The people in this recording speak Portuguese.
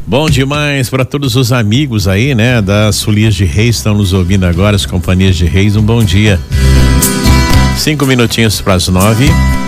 Bom demais para todos os amigos aí, né? Das Folias de Reis estão nos ouvindo agora, as companhias de Reis, um bom dia. 5 minutinhos para as 9.